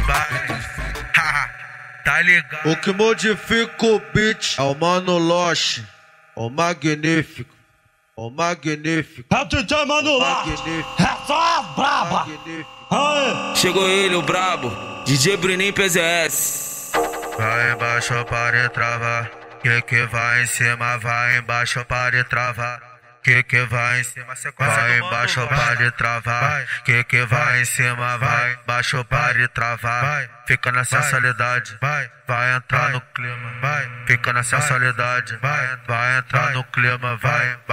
Tá ligado? O que modifica o beat é o Mano Loche, o magnífico, o magnífico. É o DJ Mano Loche, é só a braba. Aê. Chegou ele, o brabo, DJ Bruninho PZS. Vai embaixo para travar, que vai em cima, vai embaixo para travar. Que vai em cima, vai embaixo para travar. Que vai em cima, vai embaixo para travar. Fica na sensualidade, vai entrar no clima. Fica na sensualidade, vai entrar no clima, vai.